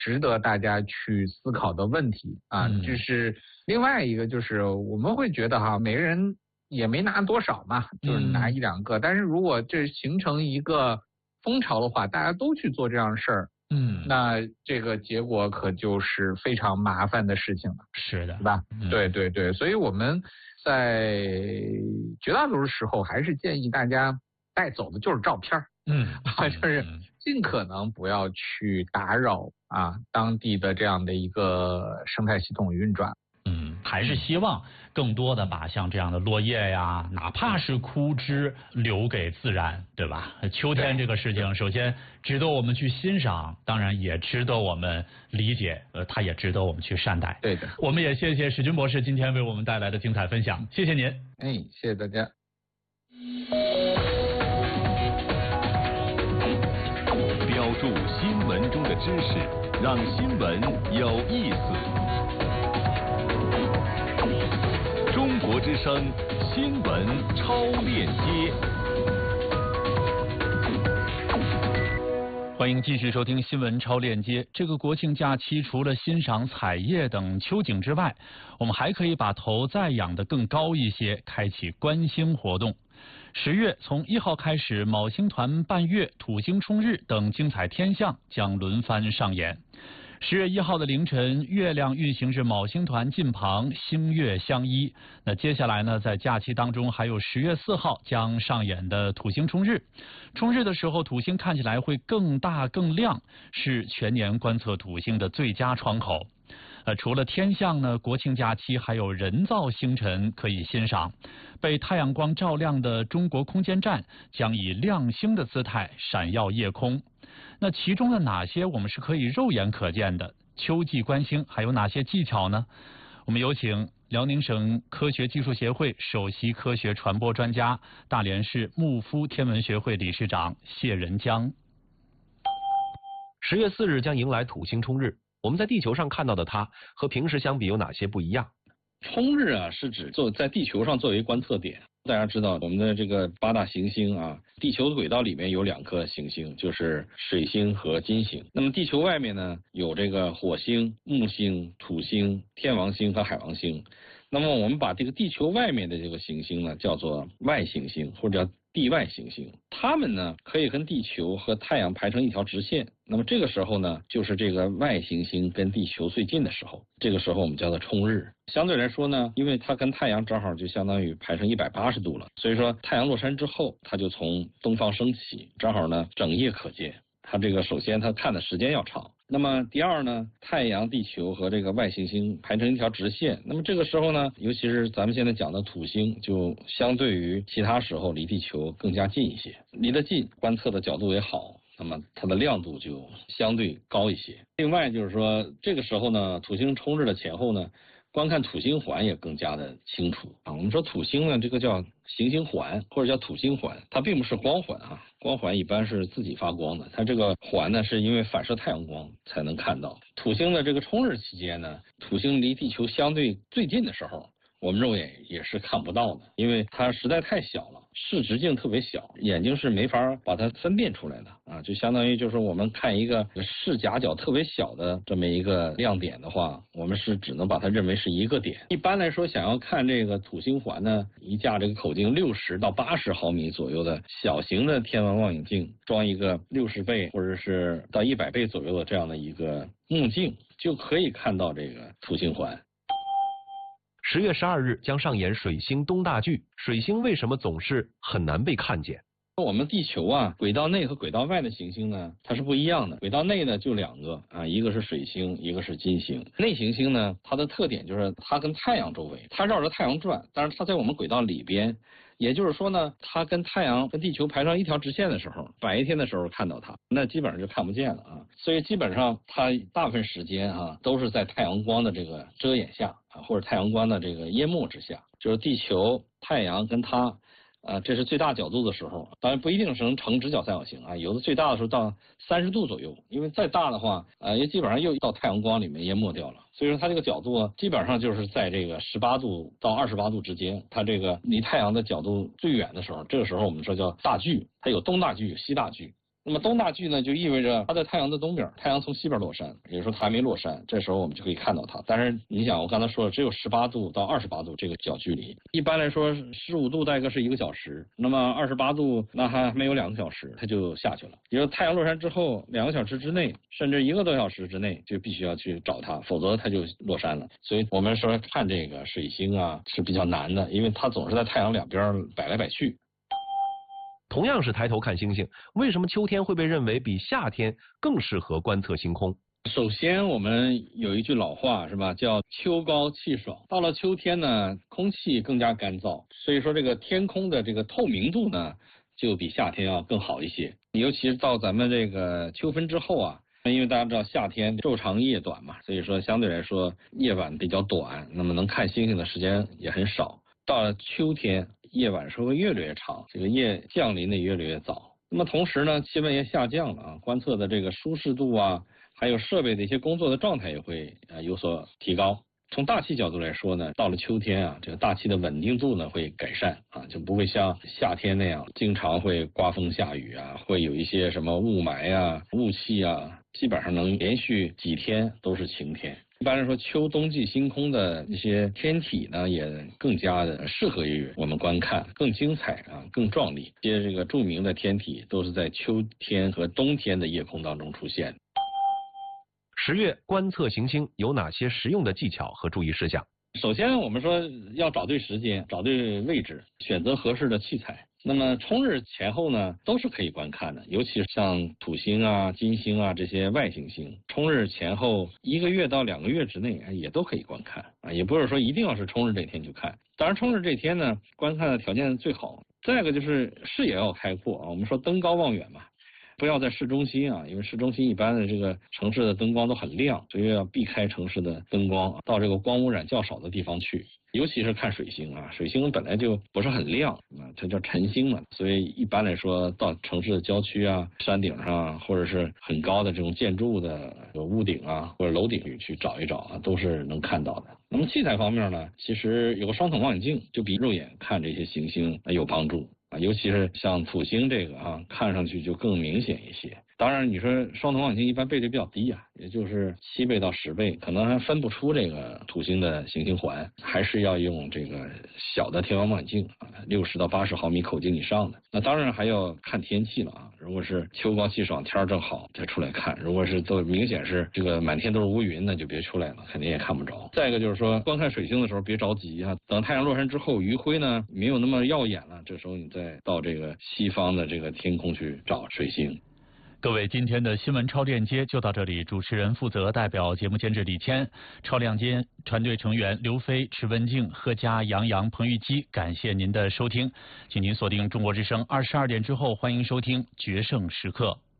值得大家去思考的问题啊。这是另外一个，就是我们会觉得哈，每个人也没拿多少嘛，就是拿1、2个，但是如果这形成一个风潮的话，大家都去做这样的事儿，那这个结果可就是非常麻烦的事情了。 是的， 对吧？对对对，所以我们在绝大多数时候还是建议大家带走的就是照片，就是尽可能不要去打扰当地的这样的一个生态系统运转。 还是希望更多的把像这样的落叶呀，哪怕是枯枝留给自然，对吧？秋天这个事情，首先值得我们去欣赏，当然也值得我们理解，它也值得我们去善待。 对的， 我们也谢谢史军博士今天为我们带来的精彩分享，谢谢您。 谢谢大家。 标注新闻中的知识，让新闻有意思。中国之声新闻超链接， 欢迎继续收听新闻超链接。这个国庆假期，除了欣赏彩叶等秋景之外，我们还可以把头再仰得更高一些，开启观星活动。10月从1号开始，昴星团伴月、土星冲日等精彩天象将轮番上演。10月1号的凌晨，月亮运行至昴星团近旁，星月相依。那接下来呢，在假期当中还有10月4号将上演的土星冲日。冲日的时候，土星看起来会更大更亮，是全年观测土星的最佳窗口。除了天象呢，国庆假期还有人造星辰可以欣赏。被太阳光照亮的中国空间站将以亮星的姿态闪耀夜空。那其中的哪些我们是可以肉眼可见的？秋季观星还有哪些技巧呢？我们有请辽宁省科学技术协会首席科学传播专家、大连市牧夫天文学会理事长谢仁江。 10月4日将迎来土星冲日，我们在地球上看到的它和平时相比有哪些不一样？ 冲日是指在地球上作为观测点。大家知道我们的这个8大行星地球的轨道里面有2颗行星，就是水星和金星。那么地球外面呢，有这个火星、木星、土星、天王星和海王星。那么我们把这个地球外面的这个行星呢，叫做外行星或者叫地外行星，它们呢可以跟地球和太阳排成一条直线。那么这个时候呢，就是这个外行星跟地球最近的时候，这个时候我们叫做冲日。相对来说呢，因为它跟太阳正好就相当于排成180度了，所以说太阳落山之后，它就从东方升起，正好呢整夜可见。它这个首先它看的时间要长。那么第二呢，太阳、地球和这个外行星排成一条直线。那么这个时候呢，尤其是咱们现在讲的土星，就相对于其他时候离地球更加近一些，离得近，观测的角度也好，那么它的亮度就相对高一些。另外就是说，这个时候呢，土星冲日的前后呢，观看土星环也更加的清楚我们说土星呢，这个叫行星环或者叫土星环，它并不是光环光环一般是自己发光的，它这个环呢是因为反射太阳光才能看到。土星的这个冲日期间呢，土星离地球相对最近的时候，我们肉眼也是看不到的，因为它实在太小了，视直径特别小，眼睛是没法把它分辨出来的就相当于就是我们看一个视夹角特别小的这么一个亮点的话，我们是只能把它认为是一个点。一般来说，想要看这个土星环呢，一架这个口径60到80毫米左右的小型的天文望远镜，装一个60倍或者是到100倍左右的这样的一个目镜，就可以看到这个土星环。 10月12日将上演水星东大距，水星为什么总是很难被看见？ 我们地球轨道内和轨道外的行星呢，它是不一样的。轨道内呢就2个一个是水星，一个是金星。内行星呢，它的特点就是它跟太阳周围，它绕着太阳转，但是它在我们轨道里边。也就是说呢，它跟太阳跟地球排成一条直线的时候，白天的时候看到它，那基本上就看不见了所以基本上它大部分时间都是在太阳光的这个遮掩下或者太阳光的这个淹没之下，就是地球、太阳跟它这是最大角度的时候，当然不一定是能成直角三角形有的最大的时候到30度左右，因为再大的话也基本上又到太阳光里面淹没掉了。所以说它这个角度基本上就是在这个18度到28度之间，它这个离太阳的角度最远的时候，这个时候我们说叫大距，它有东大距有西大距。 那么东大距呢，就意味着它在太阳的东边，太阳从西边落山，也就是说它还没落山，这时候我们就可以看到它。但是你想，我刚才说了，只有18度到28度这个小距离，一般来说15度大概是1个小时，那么28度那还没有2个小时，它就下去了。也就是太阳落山之后2个小时之内，甚至1个多小时之内，就必须要去找它，否则它就落山了。所以我们说看这个水星啊是比较难的，因为它总是在太阳两边摆来摆去。 同样是抬头看星星，为什么秋天会被认为比夏天更适合观测星空？ 首先我们有一句老话是吧，叫秋高气爽。到了秋天呢，空气更加干燥，所以说这个天空的这个透明度呢就比夏天要更好一些。尤其是到咱们这个秋分之后啊，因为大家知道夏天昼长夜短嘛，所以说相对来说夜晚比较短，那么能看星星的时间也很少。到了秋天，夜晚是会越来越长，这个夜降临的越来越早。那么同时呢，气温也下降了啊，观测的这个舒适度啊，还有设备的一些工作的状态也会有所提高。从大气角度来说呢，到了秋天啊，这个大气的稳定度呢会改善啊，就不会像夏天那样经常会刮风下雨啊，会有一些什么雾霾啊、雾气啊，基本上能连续几天都是晴天。一般来说，秋冬季星空的一些天体呢，也更加的适合于我们观看，更精彩啊，更壮丽。这些这个著名的天体都是在秋天和冬天的夜空当中出现。 10月观测行星有哪些实用的技巧和注意事项？ 首先，我们说要找对时间，找对位置，选择合适的器材。那么冲日前后呢，都是可以观看的，尤其是像土星啊、金星啊这些外行星，冲日前后1个月到2个月之内也都可以观看啊，也不是说一定要是冲日这天就看。当然，冲日这天呢，观看的条件最好。再一个就是视野要开阔啊，我们说登高望远嘛。不要在市中心啊，因为市中心一般的这个城市的灯光都很亮，所以要避开城市的灯光，到这个光污染较少的地方去。尤其是看水星啊，水星本来就不是很亮啊，它叫晨星嘛，所以一般来说到城市的郊区啊、山顶上或者是很高的这种建筑的屋顶啊或者楼顶去找一找啊，都是能看到的。那么器材方面呢，其实有个双筒望远镜就比肉眼看这些行星有帮助。啊，尤其是像土星这个啊，看上去就更明显一些。当然，你说双筒望远镜一般倍率比较低啊，也就是7倍到10倍，可能还分不出这个土星的行星环，还是要用这个小的天文望远镜啊，60到80毫米口径以上的。那当然还要看天气了啊，如果是秋高气爽，天儿正好再出来看；如果是都明显是这个满天都是乌云，那就别出来了，肯定也看不着。再一个就是说，观看水星的时候别着急啊，等太阳落山之后，余晖呢没有那么耀眼了，这时候你再到这个西方的这个天空去找水星。 各位，今天的新闻超链接就到这里。主持人负责，代表节目监制李谦，超亮间团队成员刘飞、池文静、贺佳、杨洋、彭玉基，感谢您的收听，请您锁定中国之声22点之后，欢迎收听决胜时刻。